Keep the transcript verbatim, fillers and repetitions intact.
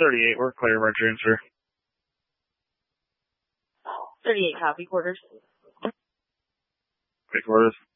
thirty-eight, we're clear of our transfer. thirty-eight, copy, quarters. Clear quarters.